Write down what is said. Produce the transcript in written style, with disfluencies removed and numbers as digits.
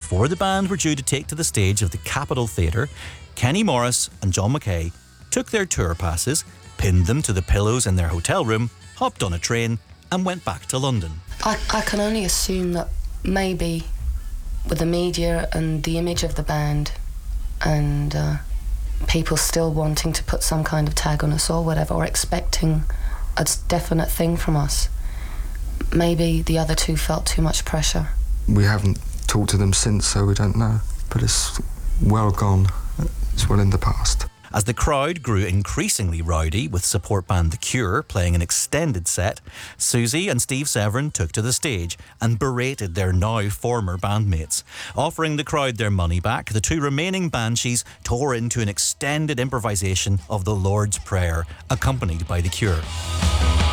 before the band were due to take to the stage of the Capitol Theatre, Kenny Morris and John Mackay took their tour passes, pinned them to the pillows in their hotel room, hopped on a train and went back to London. I can only assume that maybe with the media and the image of the band and people still wanting to put some kind of tag on us or whatever, or expecting a definite thing from us, maybe the other two felt too much pressure. We haven't talked to them since, so we don't know. But it's well gone. It's well in the past. As the crowd grew increasingly rowdy with support band The Cure playing an extended set, Susie and Steve Severin took to the stage and berated their now former bandmates. Offering the crowd their money back, the two remaining banshees tore into an extended improvisation of the Lord's Prayer, accompanied by The Cure.